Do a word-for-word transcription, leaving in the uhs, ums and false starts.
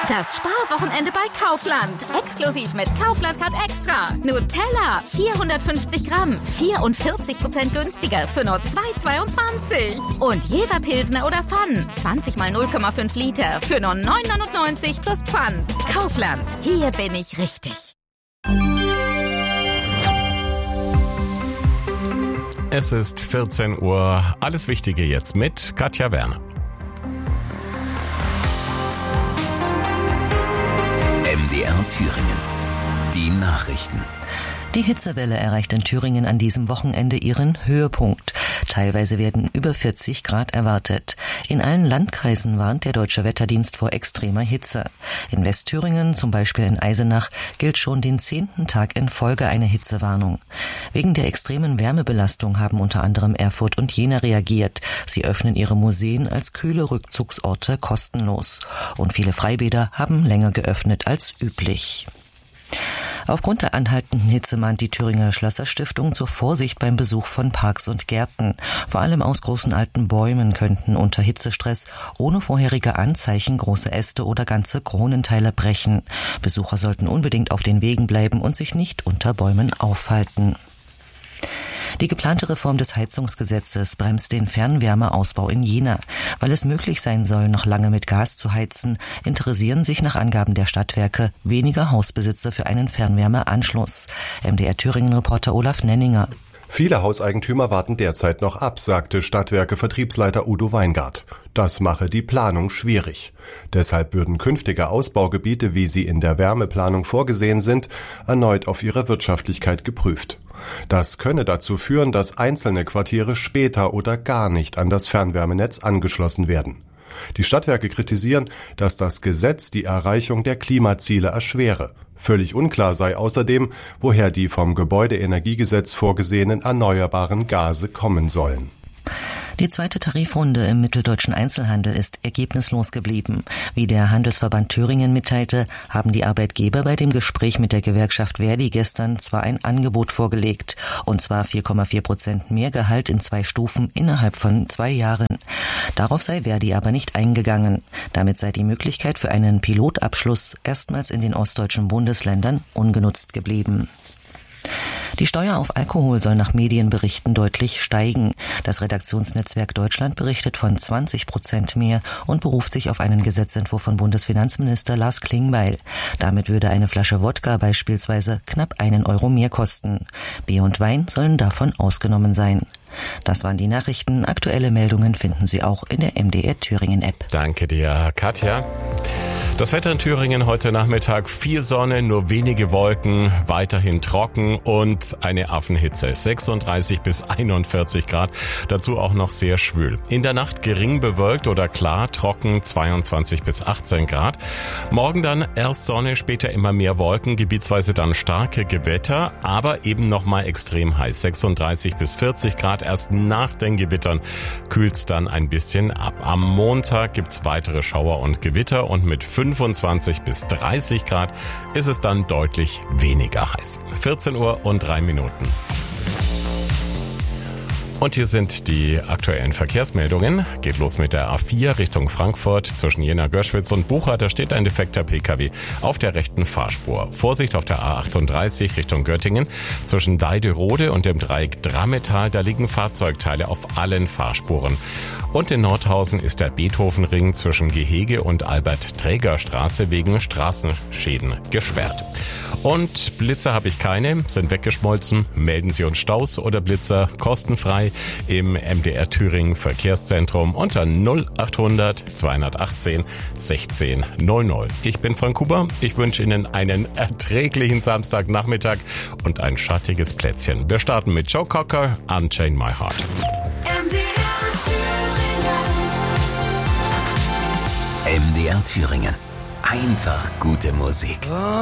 Das Sparwochenende bei Kaufland. Exklusiv mit Kaufland Card Extra. Nutella vierhundertfünfzig Gramm, vierundvierzig Prozent günstiger für nur zwei Euro zweiundzwanzig. Und Jever Pilsner oder Pfann, zwanzig mal null Komma fünf Liter für nur neun Euro neunundneunzig plus Pfand. Kaufland, hier bin ich richtig. Es ist vierzehn Uhr. Alles Wichtige jetzt mit Katja Werner. M D R Thüringen. Die Nachrichten. Die Hitzewelle erreicht in Thüringen an diesem Wochenende ihren Höhepunkt. Teilweise werden über vierzig Grad erwartet. In allen Landkreisen warnt der Deutsche Wetterdienst vor extremer Hitze. In Westthüringen, zum Beispiel in Eisenach, gilt schon den zehnten Tag in Folge eine Hitzewarnung. Wegen der extremen Wärmebelastung haben unter anderem Erfurt und Jena reagiert. Sie öffnen ihre Museen als kühle Rückzugsorte kostenlos. Und viele Freibäder haben länger geöffnet als üblich. Aufgrund der anhaltenden Hitze mahnt die Thüringer Schlösserstiftung zur Vorsicht beim Besuch von Parks und Gärten. Vor allem aus großen alten Bäumen könnten unter Hitzestress ohne vorherige Anzeichen große Äste oder ganze Kronenteile brechen. Besucher sollten unbedingt auf den Wegen bleiben und sich nicht unter Bäumen aufhalten. Die geplante Reform des Heizungsgesetzes bremst den Fernwärmeausbau in Jena. Weil es möglich sein soll, noch lange mit Gas zu heizen, interessieren sich nach Angaben der Stadtwerke weniger Hausbesitzer für einen Fernwärmeanschluss. M D R Thüringen-Reporter Olaf Nenninger. Viele Hauseigentümer warten derzeit noch ab, sagte Stadtwerke-Vertriebsleiter Udo Weingart. Das mache die Planung schwierig. Deshalb würden künftige Ausbaugebiete, wie sie in der Wärmeplanung vorgesehen sind, erneut auf ihre Wirtschaftlichkeit geprüft. Das könne dazu führen, dass einzelne Quartiere später oder gar nicht an das Fernwärmenetz angeschlossen werden. Die Stadtwerke kritisieren, dass das Gesetz die Erreichung der Klimaziele erschwere. Völlig unklar sei außerdem, woher die vom Gebäudeenergiegesetz vorgesehenen erneuerbaren Gase kommen sollen. Die zweite Tarifrunde im mitteldeutschen Einzelhandel ist ergebnislos geblieben. Wie der Handelsverband Thüringen mitteilte, haben die Arbeitgeber bei dem Gespräch mit der Gewerkschaft Verdi gestern zwar ein Angebot vorgelegt, und zwar vier Komma vier Prozent mehr Gehalt in zwei Stufen innerhalb von zwei Jahren. Darauf sei Verdi aber nicht eingegangen. Damit sei die Möglichkeit für einen Pilotabschluss erstmals in den ostdeutschen Bundesländern ungenutzt geblieben. Die Steuer auf Alkohol soll nach Medienberichten deutlich steigen. Das Redaktionsnetzwerk Deutschland berichtet von zwanzig Prozent mehr und beruft sich auf einen Gesetzentwurf von Bundesfinanzminister Lars Klingbeil. Damit würde eine Flasche Wodka beispielsweise knapp einen Euro mehr kosten. Bier und Wein sollen davon ausgenommen sein. Das waren die Nachrichten. Aktuelle Meldungen finden Sie auch in der M D R Thüringen App. Danke dir, Katja. Das Wetter in Thüringen heute Nachmittag: viel Sonne, nur wenige Wolken, weiterhin trocken und eine Affenhitze. sechsunddreißig bis einundvierzig Grad, dazu auch noch sehr schwül. In der Nacht gering bewölkt oder klar, trocken, zweiundzwanzig bis achtzehn Grad. Morgen dann erst Sonne, später immer mehr Wolken, gebietsweise dann starke Gewitter, aber eben nochmal extrem heiß. sechsunddreißig bis vierzig Grad, erst nach den Gewittern kühlt's dann ein bisschen ab. Am Montag gibt's weitere Schauer und Gewitter und mit fünfundzwanzig bis dreißig Grad ist es dann deutlich weniger heiß. vierzehn Uhr und drei Minuten. Und hier sind die aktuellen Verkehrsmeldungen. Geht los mit der A vier Richtung Frankfurt zwischen Jena-Görschwitz und Bucha. Da steht ein defekter Pkw auf der rechten Fahrspur. Vorsicht auf der A achtunddreißig Richtung Göttingen zwischen Deiderode und dem Dreieck Drammetal. Da liegen Fahrzeugteile auf allen Fahrspuren. Und in Nordhausen ist der Beethovenring zwischen Gehege und Albert-Träger-Straße wegen Straßenschäden gesperrt. Und Blitzer habe ich keine, sind weggeschmolzen. Melden Sie uns Staus oder Blitzer kostenfrei im M D R Thüringen Verkehrszentrum unter null achthundert zweihundertachtzehn sechzehn null null. Ich bin Frank Huber. Ich wünsche Ihnen einen erträglichen Samstagnachmittag und ein schattiges Plätzchen. Wir starten mit Joe Cocker, Unchain My Heart. M D R Thüringen. M D R Thüringen. Einfach gute Musik.